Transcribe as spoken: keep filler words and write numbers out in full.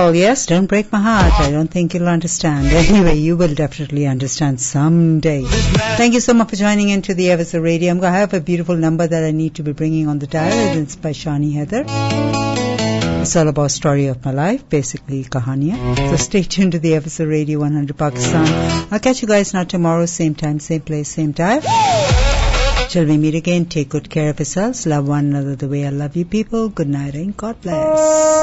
all, yes, don't break my heart. I don't think you'll understand. Anyway, you will definitely understand someday. Thank you so much for joining into the Ever So Radio. I'm going to have a beautiful number that I need to be bringing on the dial. It's by Shani Heather. It's all about story of my life, basically kahaniyan. So stay tuned to the Ever So Radio one hundred Pakistan. I'll catch you guys now tomorrow, same time, same place, same time. Till we meet again, take good care of yourselves. Love one another the way I love you people. Good night and God bless.